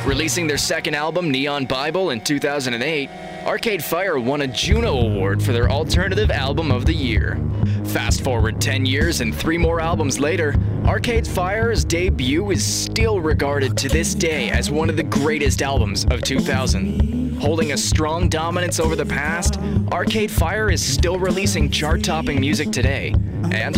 Releasing their second album, Neon Bible, in 2008, Arcade Fire won a Juno Award for their Alternative Album of the Year. Fast forward 10 years and 3 more albums later, Arcade Fire's debut is still regarded to this day as one of the greatest albums of 2000. Holding a strong dominance over the past, Arcade Fire is still releasing chart-topping music today, and